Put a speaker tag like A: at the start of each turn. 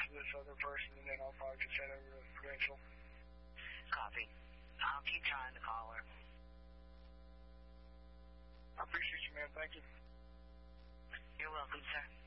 A: to this other person, and then I'll probably just head over to Prudential.
B: Copy. I'll keep trying to call her.
A: I appreciate you, man. Thank you.
B: You're welcome, sir.